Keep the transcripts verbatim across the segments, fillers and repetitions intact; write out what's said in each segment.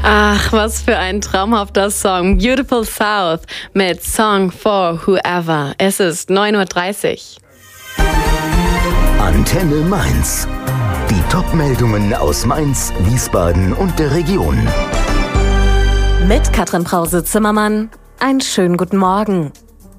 Ach, was für ein traumhafter Song. Beautiful South mit Song for Whoever. Es ist neun Uhr dreißig. Antenne Mainz. Die Top-Meldungen aus Mainz, Wiesbaden und der Region. Mit Katrin Brause-Zimmermann. Einen schönen guten Morgen.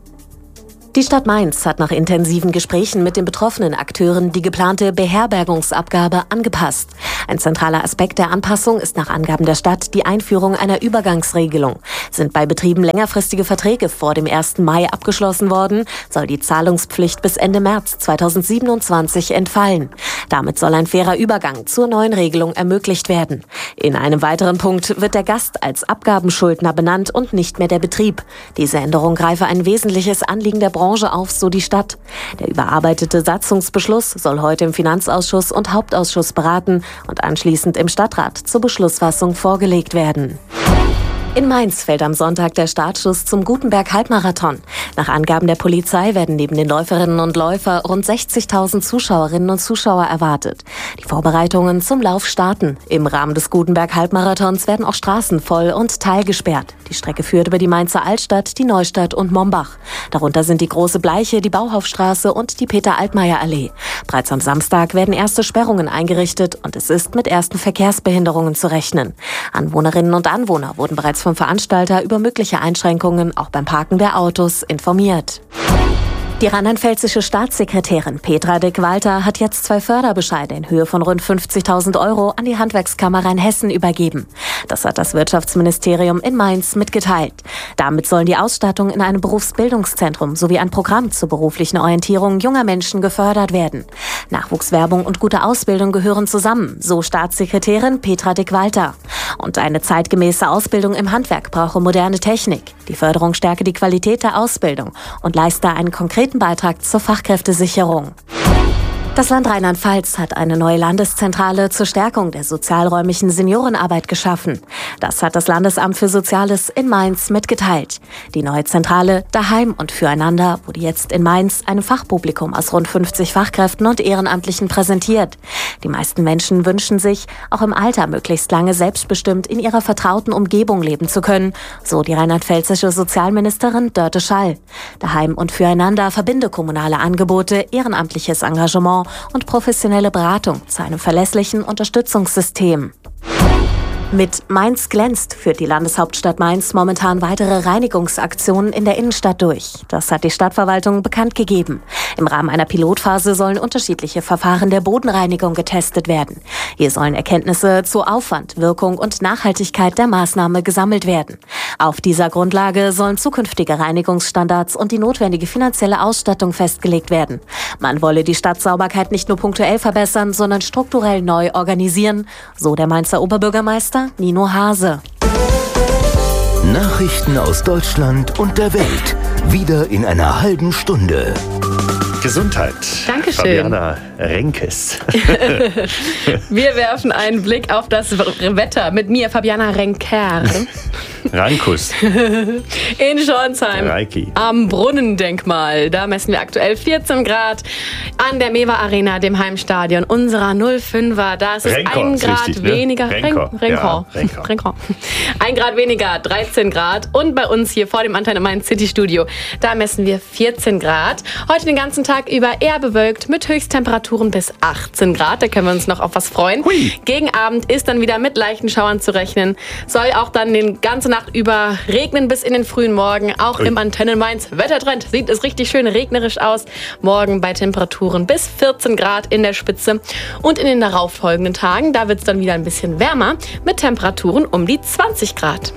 Die Stadt Mainz hat nach intensiven Gesprächen mit den betroffenen Akteuren die geplante Beherbergungsabgabe angepasst. Ein zentraler Aspekt der Anpassung ist nach Angaben der Stadt die Einführung einer Übergangsregelung. Sind bei Betrieben längerfristige Verträge vor dem ersten Mai abgeschlossen worden, soll die Zahlungspflicht bis Ende März zweitausendsiebenundzwanzig entfallen. Damit soll ein fairer Übergang zur neuen Regelung ermöglicht werden. In einem weiteren Punkt wird der Gast als Abgabenschuldner benannt und nicht mehr der Betrieb. Diese Änderung greife ein wesentliches Anliegen der Branche auf, so die Stadt. Der überarbeitete Satzungsbeschluss soll heute im Finanzausschuss und Hauptausschuss beraten und anschließend im Stadtrat zur Beschlussfassung vorgelegt werden. In Mainz fällt am Sonntag der Startschuss zum Gutenberg-Halbmarathon. Nach Angaben der Polizei werden neben den Läuferinnen und Läufern rund sechzigtausend Zuschauerinnen und Zuschauer erwartet. Die Vorbereitungen zum Lauf starten. Im Rahmen des Gutenberg-Halbmarathons werden auch Straßen voll und teilgesperrt. Die Strecke führt über die Mainzer Altstadt, die Neustadt und Mombach. Darunter sind die Große Bleiche, die Bauhaufstraße und die Peter-Altmaier-Allee. Bereits am Samstag werden erste Sperrungen eingerichtet und es ist mit ersten Verkehrsbehinderungen zu rechnen. Anwohnerinnen und Anwohner wurden bereits vom Veranstalter über mögliche Einschränkungen auch beim Parken der Autos informiert. Die rheinland-pfälzische Staatssekretärin Petra Dick-Walter hat jetzt zwei Förderbescheide in Höhe von rund fünfzigtausend Euro an die Handwerkskammer Rheinhessen übergeben. Das hat das Wirtschaftsministerium in Mainz mitgeteilt. Damit sollen die Ausstattung in einem Berufsbildungszentrum sowie ein Programm zur beruflichen Orientierung junger Menschen gefördert werden. Nachwuchswerbung und gute Ausbildung gehören zusammen, so Staatssekretärin Petra Dick-Walter. Und eine zeitgemäße Ausbildung im Handwerk brauche moderne Technik. Die Förderung stärke die Qualität der Ausbildung und leiste einen konkreten Beitrag zur Fachkräftesicherung. Das Land Rheinland-Pfalz hat eine neue Landeszentrale zur Stärkung der sozialräumlichen Seniorenarbeit geschaffen. Das hat das Landesamt für Soziales in Mainz mitgeteilt. Die neue Zentrale Daheim und Füreinander wurde jetzt in Mainz einem Fachpublikum aus rund fünfzig Fachkräften und Ehrenamtlichen präsentiert. Die meisten Menschen wünschen sich, auch im Alter möglichst lange selbstbestimmt in ihrer vertrauten Umgebung leben zu können, so die rheinland-pfälzische Sozialministerin Dörte Schall. Daheim und Füreinander verbinde kommunale Angebote, ehrenamtliches Engagement und professionelle Beratung zu einem verlässlichen Unterstützungssystem. Mit Mainz glänzt führt die Landeshauptstadt Mainz momentan weitere Reinigungsaktionen in der Innenstadt durch. Das hat die Stadtverwaltung bekannt gegeben. Im Rahmen einer Pilotphase sollen unterschiedliche Verfahren der Bodenreinigung getestet werden. Hier sollen Erkenntnisse zu Aufwand, Wirkung und Nachhaltigkeit der Maßnahme gesammelt werden. Auf dieser Grundlage sollen zukünftige Reinigungsstandards und die notwendige finanzielle Ausstattung festgelegt werden. Man wolle die Stadtsauberkeit nicht nur punktuell verbessern, sondern strukturell neu organisieren, so der Mainzer Oberbürgermeister Nino Hase. Nachrichten aus Deutschland und der Welt. Wieder in einer halben Stunde. Gesundheit. Dankeschön. Fabiana Renkes. Wir werfen einen Blick auf das Wetter mit mir, Fabiana Renker. Rankus. In Schornsheim. Reiki. Am Brunnendenkmal. Da messen wir aktuell vierzehn Grad. An der Mewa Arena, dem Heimstadion unserer null fünfer. Da ist es Renkor, ein ist Grad richtig, ne? weniger. Renkor. Renkor. Ja, Renkor. Renkor. Ein Grad weniger, dreizehn Grad. Und bei uns hier vor dem Antenne Mainz City Studio, da messen wir vierzehn Grad. Heute den ganzen Tag über eher bewölkt mit Höchsttemperaturen bis achtzehn Grad. Da können wir uns noch auf was freuen. Hui. Gegen Abend ist dann wieder mit leichten Schauern zu rechnen. Soll auch dann den ganze Nacht über regnen bis in den frühen Morgen. Auch Ui. im Antenne Mainz Wettertrend sieht es richtig schön regnerisch aus. Morgen bei Temperaturen bis vierzehn Grad in der Spitze. Und in den darauffolgenden Tagen, da wird es dann wieder ein bisschen wärmer mit Temperaturen um die zwanzig Grad.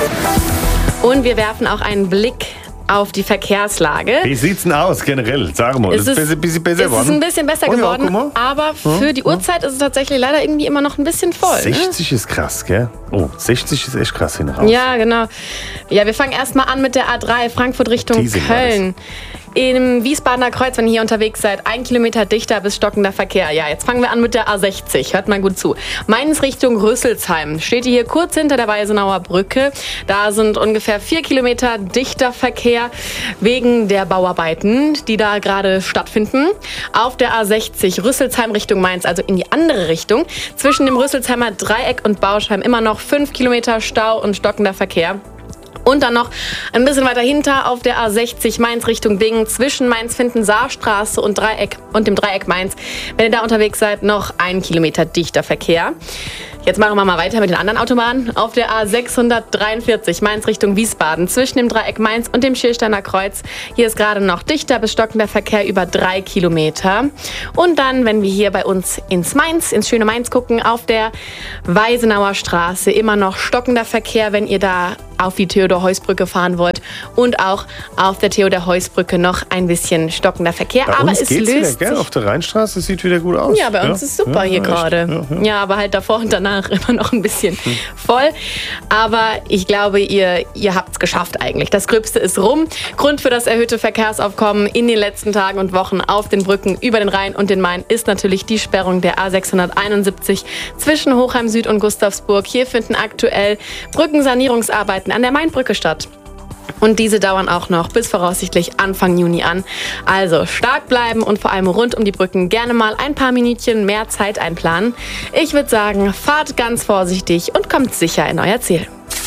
Und wir werfen auch einen Blick auf die Verkehrslage. Wie sieht's denn aus generell? Sag mal, Es ist es ist, ein bisschen besser es ist geworden? ein bisschen besser Oh ja, geworden, guck mal. aber für die Uhrzeit ist es tatsächlich leider irgendwie immer noch ein bisschen voll. Ne? sechzig ist krass, gell? Oh, sechzig ist echt krass hin raus. Ja, genau. Ja, wir fangen erstmal an mit der A drei Frankfurt Richtung Thiesing war Köln. Im Wiesbadener Kreuz, wenn ihr hier unterwegs seid, ein Kilometer dichter bis stockender Verkehr. Ja, jetzt fangen wir an mit der A sechzig. Hört mal gut zu. Mainz Richtung Rüsselsheim. Steht ihr hier kurz hinter der Weisenauer Brücke. Da sind ungefähr vier Kilometer dichter Verkehr wegen der Bauarbeiten, die da gerade stattfinden. Auf der A sechzig Rüsselsheim Richtung Mainz, also in die andere Richtung. Zwischen dem Rüsselsheimer Dreieck und Bauschheim immer noch fünf Kilometer Stau und stockender Verkehr. Und dann noch ein bisschen weiter hinter auf der A sechzig Mainz Richtung Bingen zwischen Mainz-Finten-Saarstraße und Dreieck und dem Dreieck Mainz. Wenn ihr da unterwegs seid, noch ein Kilometer dichter Verkehr. Jetzt machen wir mal weiter mit den anderen Autobahnen. Auf der A sechshundertdreiundvierzig Mainz Richtung Wiesbaden zwischen dem Dreieck Mainz und dem Schiersteiner Kreuz. Hier ist gerade noch dichter bis stockender Verkehr über drei Kilometer. Und dann, wenn wir hier bei uns ins Mainz, ins schöne Mainz gucken, auf der Weisenauer Straße immer noch stockender Verkehr, wenn ihr da auf die Theodor-Heuss-Brücke fahren wollt. Und auch auf der Theodor-Heuss-Brücke noch ein bisschen stockender Verkehr. Bei aber uns es geht's löst wieder, gell? sich. Auf der Rheinstraße sieht wieder gut aus. Ja, bei uns ja? ist super ja, hier ja, gerade. Ja, Ja, ja. aber halt davor und danach immer noch ein bisschen voll. Aber ich glaube, ihr, ihr habt es geschafft eigentlich. Das Gröbste ist rum. Grund für das erhöhte Verkehrsaufkommen in den letzten Tagen und Wochen auf den Brücken über den Rhein und den Main ist natürlich die Sperrung der A sechshunderteinundsiebzig zwischen Hochheim Süd und Gustavsburg. Hier finden aktuell Brückensanierungsarbeiten an der Mainbrücke statt. Und diese dauern auch noch bis voraussichtlich Anfang Juni an. Also stark bleiben und vor allem rund um die Brücken gerne mal ein paar Minütchen mehr Zeit einplanen. Ich würde sagen, fahrt ganz vorsichtig und kommt sicher in euer Ziel.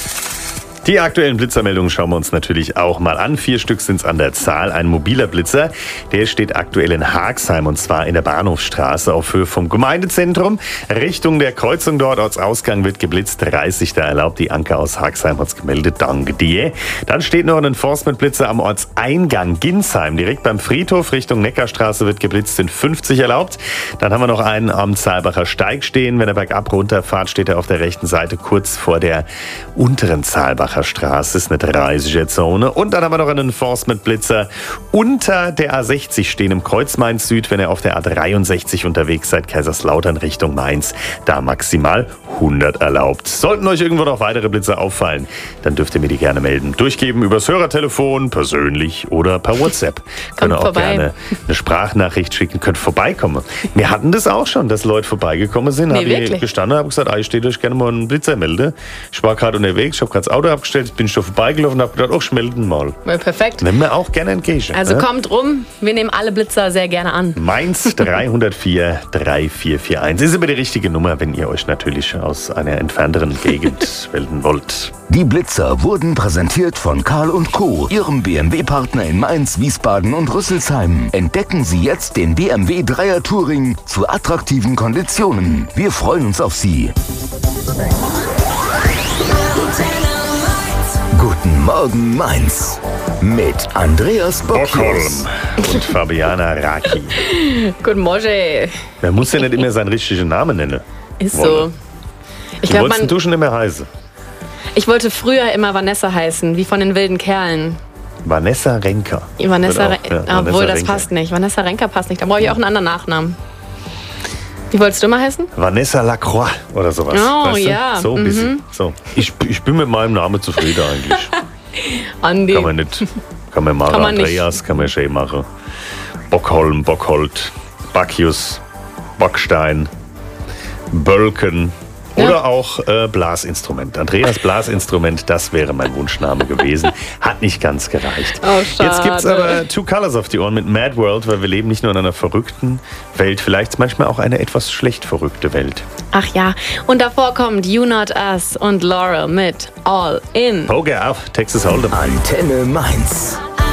Die aktuellen Blitzermeldungen schauen wir uns natürlich auch mal an. Vier Stück sind es an der Zahl. Ein mobiler Blitzer, der steht aktuell in Haagsheim und zwar in der Bahnhofsstraße auf Höhe vom Gemeindezentrum. Richtung der Kreuzung dort, Ortsausgang wird geblitzt. dreißig da erlaubt. Die Anke aus Haagsheim hat es gemeldet. Danke dir. Dann steht noch ein Enforcement-Blitzer am Ortseingang Ginsheim. Direkt beim Friedhof Richtung Neckarstraße wird geblitzt, sind fünfzig erlaubt. Dann haben wir noch einen am Zahlbacher Steig stehen. Wenn er bergab runterfahrt, steht er auf der rechten Seite kurz vor der unteren Zahlbacher Straße, ist eine dreißiger Zone. Und dann haben wir noch einen Enforcement-Blitzer unter der A sechzig stehen im Kreuz Mainz Süd, wenn ihr auf der A dreiundsechzig unterwegs seid, Kaiserslautern Richtung Mainz, da maximal hundert erlaubt. Sollten euch irgendwo noch weitere Blitzer auffallen, dann dürft ihr mir die gerne melden. Durchgeben übers Hörertelefon, persönlich oder per WhatsApp. Könnt ihr auch vorbei. gerne eine Sprachnachricht schicken, könnt vorbeikommen. Wir hatten das auch schon, dass Leute vorbeigekommen sind, Nee, habe ich wirklich? gestanden, habe gesagt, ah, ich stehe euch gerne mal einen Blitzer melde. Ich war gerade unterwegs, ich habe gerade das Auto abgestellt, bin ich da vorbeigelaufen und habe gedacht, oh, ich melde ihn mal. Ja, perfekt. Nehmen wir auch gerne entgegen. Also ne? kommt rum, wir nehmen alle Blitzer sehr gerne an. Mainz dreihundertvier dreiundvierzig vierundvierzig ist immer die richtige Nummer, wenn ihr euch natürlich aus einer entfernteren Gegend melden wollt. Die Blitzer wurden präsentiert von Karl und Co., Ihrem B M W-Partner in Mainz, Wiesbaden und Rüsselsheim. Entdecken Sie jetzt den B M W Dreier Touring zu attraktiven Konditionen. Wir freuen uns auf Sie. Guten Morgen, Mainz. Mit Andreas Bockholm Bockius. und Fabiana Raki. Guten Morgen. Man muss ja nicht immer seinen richtigen Namen nennen. Ist Wolle. so. Ich Du glaube, wolltest man, du schon immer heißen. ich wollte früher immer Vanessa heißen, wie von den wilden Kerlen. Vanessa Renker. Vanessa, Wird auch, Re- ja, obwohl Vanessa das Renker. passt nicht. Vanessa Renker passt nicht. Da brauche ich auch einen anderen Nachnamen. Wie wolltest du mal heißen? Vanessa Lacroix oder sowas. Oh, weißt du? ja. So ein bisschen. So. Ich, ich bin mit meinem Namen zufrieden eigentlich. Andi. Kann man nicht. Kann man machen. Kann man nicht. Andreas kann man schön machen. Bockholm, Bockholt, Bacchius, Backstein, Bölken. Ja. Oder auch äh, Blasinstrument. Andreas Blasinstrument, das wäre mein Wunschname gewesen. Hat nicht ganz gereicht. Oh, schade. Jetzt gibt's aber Two Colors auf die Ohren mit Mad World, weil wir leben nicht nur in einer verrückten Welt, vielleicht manchmal auch eine etwas schlecht verrückte Welt. Ach ja. Und davor kommt You Not Us und Laurel mit All In. Poker auf, Texas Hold'em. Antenne Mainz.